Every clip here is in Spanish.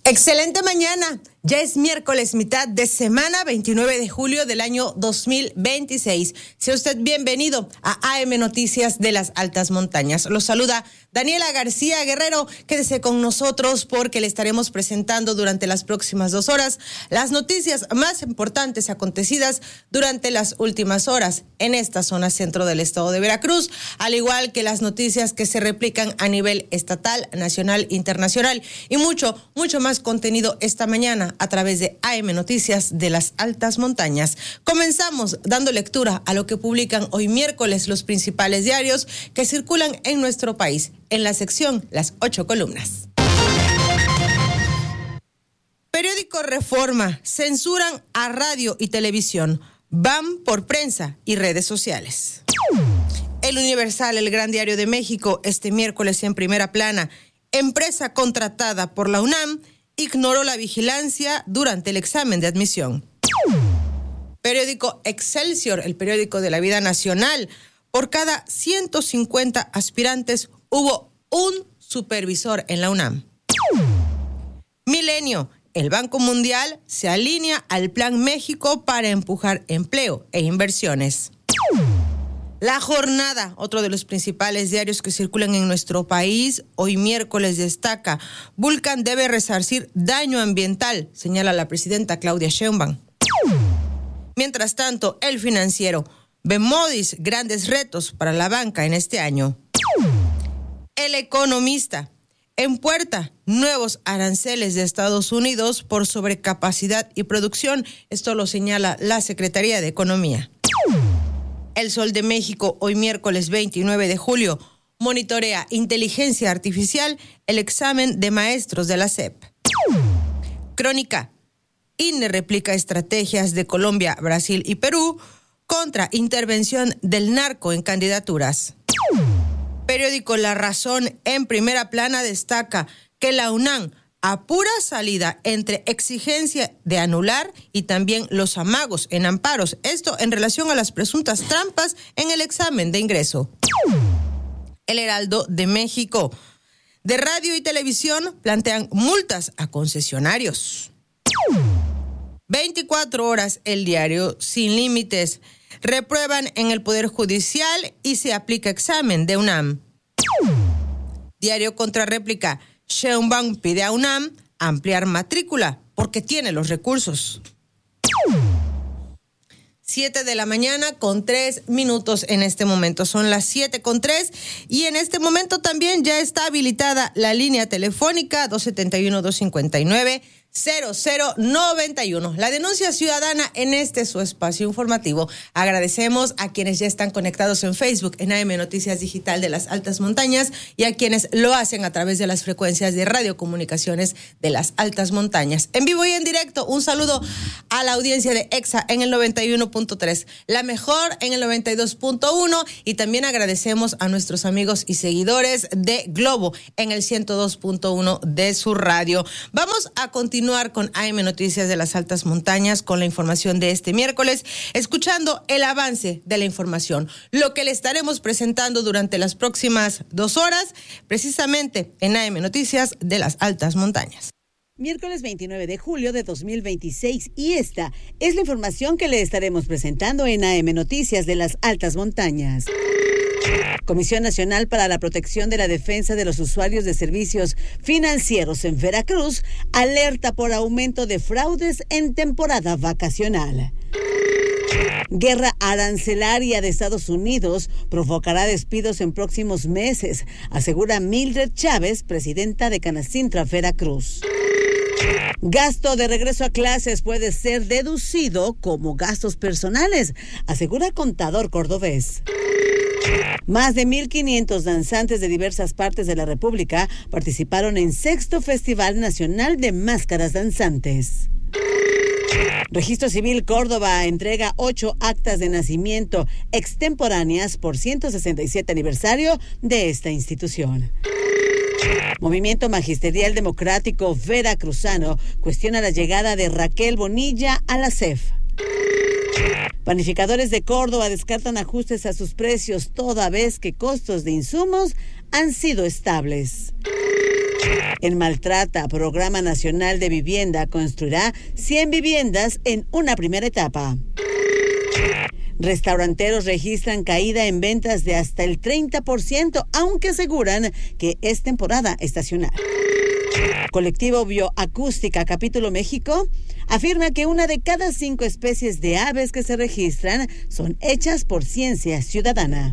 Excelente mañana. Ya es miércoles, mitad de semana, 29 de julio del año 2026. Sea usted bienvenido a AM Noticias de las Altas Montañas. Los saluda Daniela García Guerrero. Quédese con nosotros porque le estaremos presentando durante las próximas 2 horas las noticias más importantes acontecidas durante las últimas horas en esta zona centro del estado de Veracruz, al igual que las noticias que se replican a nivel estatal, nacional, internacional y mucho más contenido esta mañana a través de AM Noticias de las Altas Montañas. Comenzamos dando lectura a lo que publican hoy miércoles los principales diarios que circulan en nuestro país, en la sección Las 8 columnas. Periódico Reforma: censuran a radio y televisión, van por prensa y redes sociales. El Universal, el gran diario de México, este miércoles en primera plana: empresa contratada por la UNAM ignoró la vigilancia durante el examen de admisión. Periódico Excelsior, el periódico de la vida nacional: por cada 150 aspirantes hubo un supervisor en la UNAM. Milenio: el Banco Mundial se alinea al Plan México para empujar empleo e inversiones. La Jornada, otro de los principales diarios que circulan en nuestro país, hoy miércoles destaca: Vulcan debe resarcir daño ambiental, señala la presidenta Claudia Sheinbaum. Mientras tanto, El Financiero: Bemodis, grandes retos para la banca en este año. El Economista: en puerta, nuevos aranceles de Estados Unidos por sobrecapacidad y producción. Esto lo señala la Secretaría de Economía. El Sol de México, hoy miércoles 29 de julio, monitorea inteligencia artificial el examen de maestros de la SEP. Crónica: INE replica estrategias de Colombia, Brasil y Perú contra intervención del narco en candidaturas. Periódico La Razón, en primera plana, destaca que la UNAM apura salida entre exigencia de anular y también los amagos en amparos. Esto en relación a las presuntas trampas en el examen de ingreso. El Heraldo de México: de radio y televisión plantean multas a concesionarios. 24 horas, el diario Sin Límites: reprueban en el Poder Judicial y se aplica examen de UNAM. Diario Contrarréplica: Sheinbaum pide a UNAM ampliar matrícula porque tiene los recursos. 7 de la mañana con 3 minutos en este momento. Son las 7:03 y en este momento también ya está habilitada la línea telefónica 271-259-0091. La denuncia ciudadana en este su espacio informativo. Agradecemos a quienes ya están conectados en Facebook, en AM Noticias Digital de las Altas Montañas, y a quienes lo hacen a través de las frecuencias de radiocomunicaciones de las Altas Montañas. En vivo y en directo, un saludo a la audiencia de EXA en el 91.3, La Mejor en el 92.1, y también agradecemos a nuestros amigos y seguidores de Globo en el 102.1 de su radio. Vamos a continuar con AM Noticias de las Altas Montañas con la información de este miércoles, escuchando el avance de la información, lo que le estaremos presentando durante las próximas 2 horas, precisamente en AM Noticias de las Altas Montañas. Miércoles 29 de julio de 2026, y esta es la información que le estaremos presentando en AM Noticias de las Altas Montañas. Comisión Nacional para la Protección de la Defensa de los Usuarios de Servicios Financieros en Veracruz alerta por aumento de fraudes en temporada vacacional. Guerra arancelaria de Estados Unidos provocará despidos en próximos meses, asegura Mildred Chávez, presidenta de Canacintra Veracruz. Gasto de regreso a clases puede ser deducido como gastos personales, asegura contador cordobés. Más de 1,500 danzantes de diversas partes de la República participaron en 6º Festival Nacional de Máscaras Danzantes. Registro Civil Córdoba entrega 8 actas de nacimiento extemporáneas por 167 aniversario de esta institución. Movimiento Magisterial Democrático Veracruzano cuestiona la llegada de Raquel Bonilla a la CEF. Panificadores de Córdoba descartan ajustes a sus precios toda vez que costos de insumos han sido estables. En Maltrata, Programa Nacional de Vivienda construirá 100 viviendas en una primera etapa. Restauranteros registran caída en ventas de hasta el 30%, aunque aseguran que es temporada estacional. Colectivo Bioacústica Capítulo México afirma que 1 de cada 5 especies de aves que se registran son hechas por ciencia ciudadana.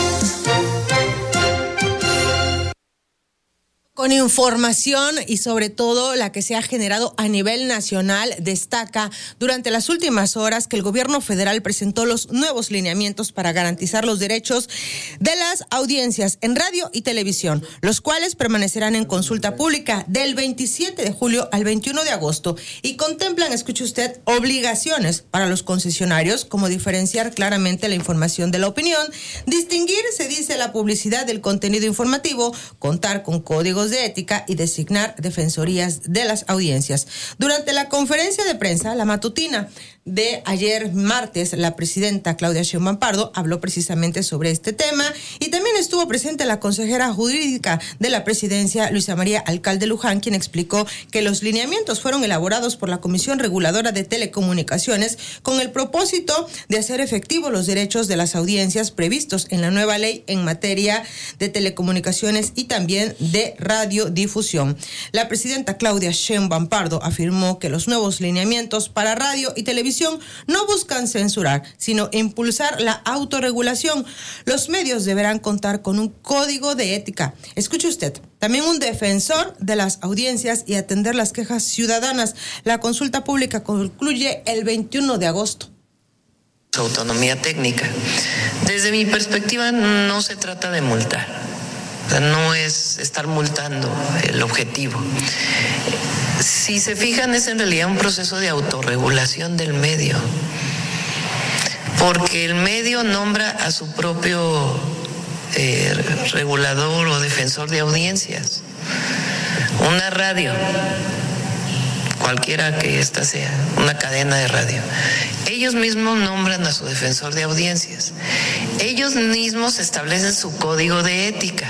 Con información y sobre todo la que se ha generado a nivel nacional, destaca durante las últimas horas que el gobierno federal presentó los nuevos lineamientos para garantizar los derechos de las audiencias en radio y televisión, los cuales permanecerán en consulta pública del 27 de julio al 21 de agosto y contemplan, escuche usted, obligaciones para los concesionarios, como diferenciar claramente la información de la opinión, distinguir, se dice, la publicidad del contenido informativo, contar con códigos de ética y designar defensorías de las audiencias. Durante la conferencia de prensa, la matutina de ayer martes, la presidenta Claudia Sheinbaum Pardo habló precisamente sobre este tema y también estuvo presente la consejera jurídica de la presidencia, Luisa María Alcalde Luján, quien explicó que los lineamientos fueron elaborados por la Comisión Reguladora de Telecomunicaciones con el propósito de hacer efectivos los derechos de las audiencias previstos en la nueva ley en materia de telecomunicaciones y también de radiodifusión. La presidenta Claudia Sheinbaum Pardo afirmó que los nuevos lineamientos para radio y televisión no buscan censurar, sino impulsar la autorregulación. Los medios deberán contar con un código de ética. Escuche usted, también un defensor de las audiencias y atender las quejas ciudadanas. La consulta pública concluye el 21 de agosto. Autonomía técnica. Desde mi perspectiva no se trata de multar. O sea, no es estar multando el objetivo. Si se fijan, es en realidad un proceso de autorregulación del medio, porque el medio nombra a su propio regulador o defensor de audiencias. Una radio, cualquiera que ésta sea, una cadena de radio, ellos mismos nombran a su defensor de audiencias. Ellos mismos establecen su código de ética.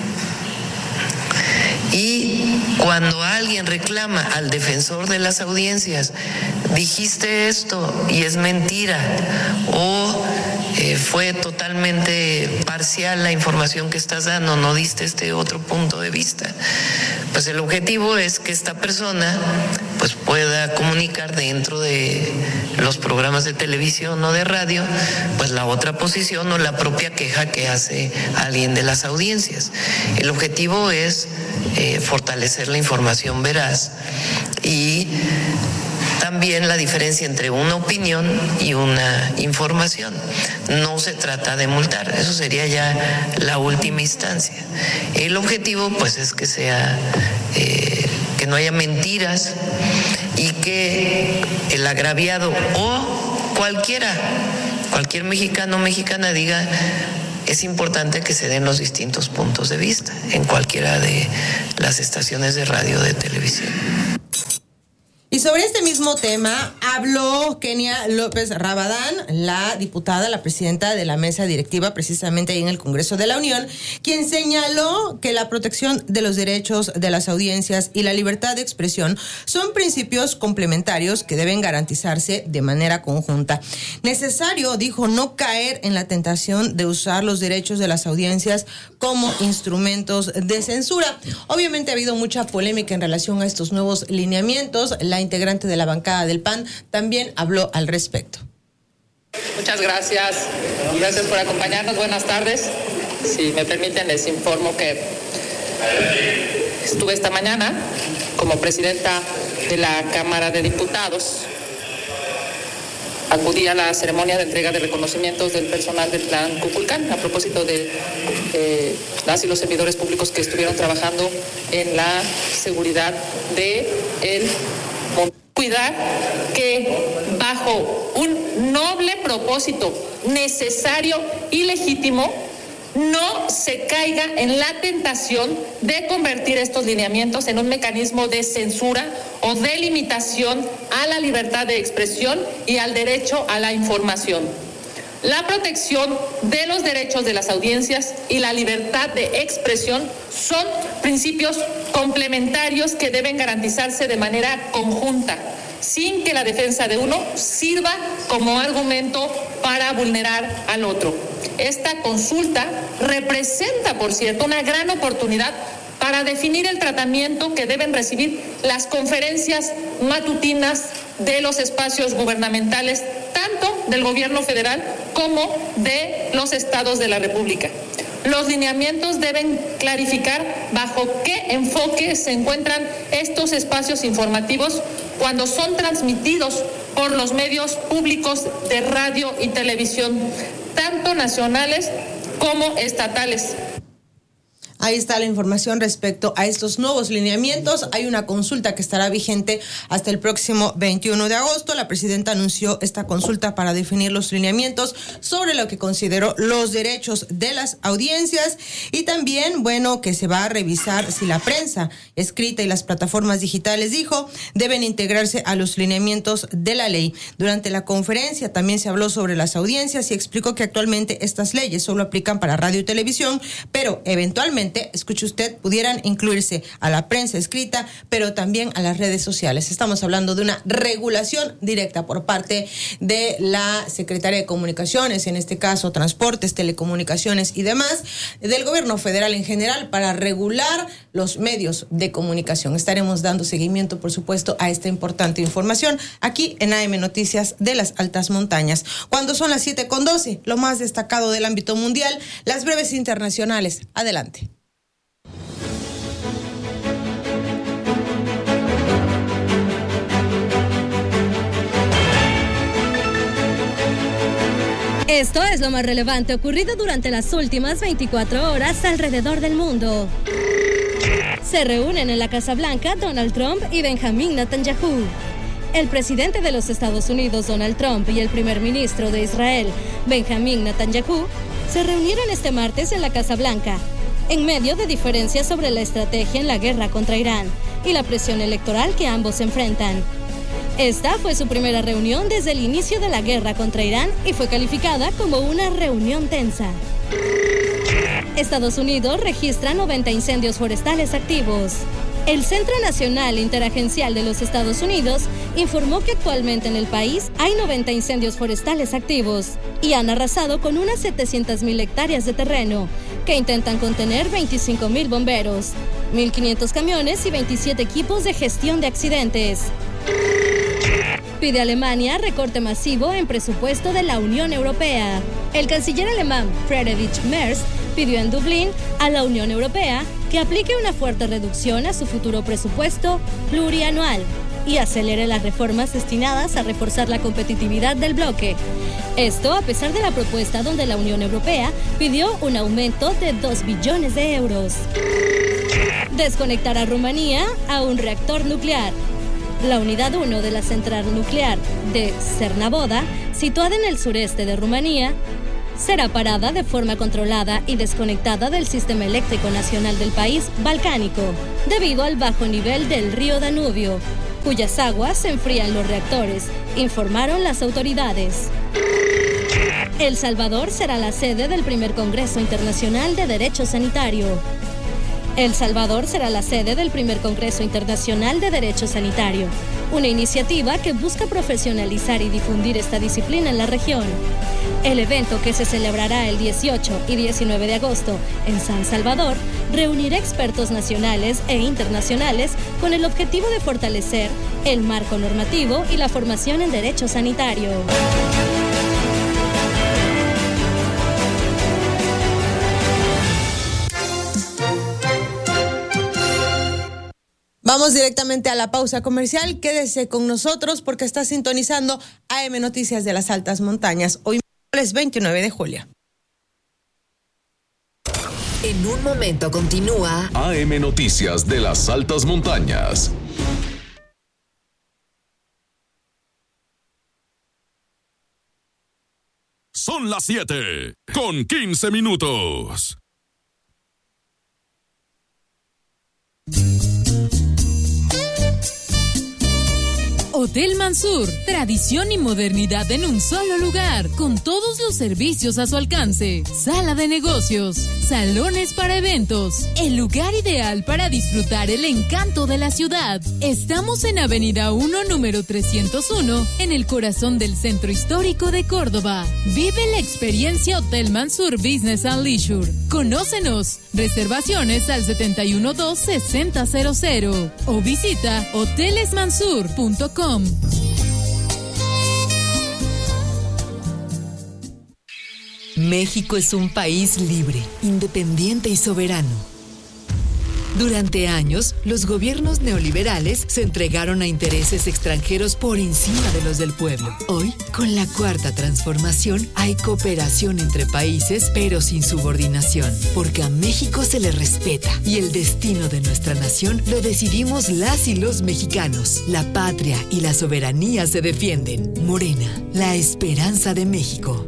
Y cuando alguien reclama al defensor de las audiencias, dijiste esto y es mentira, o fue totalmente parcial la información que estás dando, no diste este otro punto de vista, pues el objetivo es que esta persona pues pueda comunicar dentro de los programas de televisión o de radio pues la otra posición o la propia queja que hace alguien de las audiencias. El objetivo es fortalecer la información veraz y también la diferencia entre una opinión y una información. No se trata de multar, eso sería ya la última instancia. El objetivo pues es que sea que no haya mentiras y que el agraviado o cualquier mexicano o mexicana diga: es importante que se den los distintos puntos de vista en cualquiera de las estaciones de radio o de televisión. Y sobre este mismo tema habló Kenia López Rabadán, la diputada, la presidenta de la mesa directiva precisamente ahí en el Congreso de la Unión, quien señaló que la protección de los derechos de las audiencias y la libertad de expresión son principios complementarios que deben garantizarse de manera conjunta. Necesario, dijo, no caer en la tentación de usar los derechos de las audiencias como instrumentos de censura. Obviamente ha habido mucha polémica en relación a estos nuevos lineamientos. La integrante de la bancada del PAN también habló al respecto. Muchas gracias. Gracias por acompañarnos. Buenas tardes. Si me permiten, les informo que estuve esta mañana como presidenta de la Cámara de Diputados. Acudí a la ceremonia de entrega de reconocimientos del personal del Plan Kukulcán a propósito de las y los servidores públicos que estuvieron trabajando en la seguridad de el cuidar que bajo un noble propósito necesario y legítimo no se caiga en la tentación de convertir estos lineamientos en un mecanismo de censura o de limitación a la libertad de expresión y al derecho a la información. La protección de los derechos de las audiencias y la libertad de expresión son principios complementarios que deben garantizarse de manera conjunta, sin que la defensa de uno sirva como argumento para vulnerar al otro. Esta consulta representa, por cierto, una gran oportunidad para definir el tratamiento que deben recibir las conferencias matutinas de los espacios gubernamentales, tanto del gobierno federal como de los estados de la República. Los lineamientos deben clarificar bajo qué enfoque se encuentran estos espacios informativos cuando son transmitidos por los medios públicos de radio y televisión, tanto nacionales como estatales. Ahí está la información respecto a estos nuevos lineamientos. Hay una consulta que estará vigente hasta el próximo 21 de agosto. La presidenta anunció esta consulta para definir los lineamientos sobre lo que consideró los derechos de las audiencias y también, bueno, que se va a revisar si la prensa escrita y las plataformas digitales, dijo, deben integrarse a los lineamientos de la ley. Durante la conferencia también se habló sobre las audiencias y explicó que actualmente estas leyes solo aplican para radio y televisión, pero eventualmente, escuche usted, pudieran incluirse a la prensa escrita, pero también a las redes sociales. Estamos hablando de una regulación directa por parte de la Secretaría de Comunicaciones, en este caso Transportes, Telecomunicaciones y demás, del gobierno federal en general, para regular los medios de comunicación. Estaremos dando seguimiento, por supuesto, a esta importante información aquí en AM Noticias de las Altas Montañas. Cuando son las 7:12, lo más destacado del ámbito mundial, las breves internacionales. Adelante. Esto es lo más relevante ocurrido durante las últimas 24 horas alrededor del mundo. Se reúnen en la Casa Blanca Donald Trump y Benjamín Netanyahu. El presidente de los Estados Unidos, Donald Trump, y el primer ministro de Israel, Benjamín Netanyahu, se reunieron este martes en la Casa Blanca, en medio de diferencias sobre la estrategia en la guerra contra Irán y la presión electoral que ambos enfrentan. Esta fue su primera reunión desde el inicio de la guerra contra Irán y fue calificada como una reunión tensa. Estados Unidos registra 90 incendios forestales activos. El Centro Nacional Interagencial de los Estados Unidos informó que actualmente en el país hay 90 incendios forestales activos y han arrasado con unas 700,000 hectáreas de terreno que intentan contener 25,000 bomberos, 1,500 camiones y 27 equipos de gestión de accidentes. Pide Alemania recorte masivo en presupuesto de la Unión Europea. El canciller alemán Friedrich Merz pidió en Dublín a la Unión Europea que aplique una fuerte reducción a su futuro presupuesto plurianual y acelere las reformas destinadas a reforzar la competitividad del bloque. Esto a pesar de la propuesta donde la Unión Europea pidió un aumento de 2 billones de euros. Desconectar a Rumanía a un reactor nuclear. La unidad 1 de la central nuclear de Cernavodă, situada en el sureste de Rumanía, será parada de forma controlada y desconectada del sistema eléctrico nacional del país balcánico, debido al bajo nivel del río Danubio, cuyas aguas se enfrían los reactores, informaron las autoridades. El Salvador será la sede del primer Congreso Internacional de Derecho Sanitario. El Salvador será la sede del primer Congreso Internacional de Derecho Sanitario, una iniciativa que busca profesionalizar y difundir esta disciplina en la región. El evento, que se celebrará el 18 y 19 de agosto en San Salvador, reunirá expertos nacionales e internacionales con el objetivo de fortalecer el marco normativo y la formación en derecho sanitario. Vamos directamente a la pausa comercial. Quédese con nosotros porque está sintonizando AM Noticias de las Altas Montañas. Hoy miércoles 29 de julio. En un momento continúa AM Noticias de las Altas Montañas. Son las 7:15. Hotel Mansur, tradición y modernidad en un solo lugar, con todos los servicios a su alcance. Sala de negocios, salones para eventos, el lugar ideal para disfrutar el encanto de la ciudad. Estamos en Avenida 1, número 301, en el corazón del centro histórico de Córdoba. Vive la experiencia Hotel Mansur Business and Leisure. Conócenos. Reservaciones al 712-6000 o visita hotelesmansur.com. México es un país libre, independiente y soberano. Durante años, los gobiernos neoliberales se entregaron a intereses extranjeros por encima de los del pueblo. Hoy, con la Cuarta Transformación, hay cooperación entre países, pero sin subordinación, porque a México se le respeta y el destino de nuestra nación lo decidimos las y los mexicanos. La patria y la soberanía se defienden. Morena, la esperanza de México.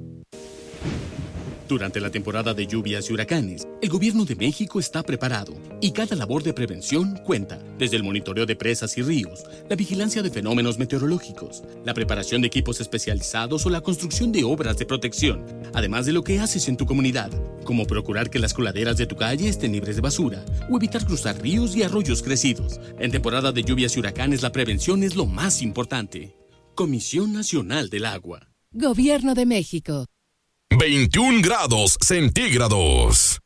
Durante la temporada de lluvias y huracanes, el gobierno de México está preparado y cada labor de prevención cuenta, desde el monitoreo de presas y ríos, la vigilancia de fenómenos meteorológicos, la preparación de equipos especializados o la construcción de obras de protección, además de lo que haces en tu comunidad, como procurar que las coladeras de tu calle estén libres de basura o evitar cruzar ríos y arroyos crecidos. En temporada de lluvias y huracanes, la prevención es lo más importante. Comisión Nacional del Agua. Gobierno de México. 21 grados centígrados.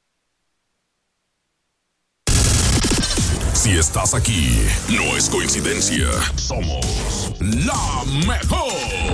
Si estás aquí, no es coincidencia. Somos la mejor.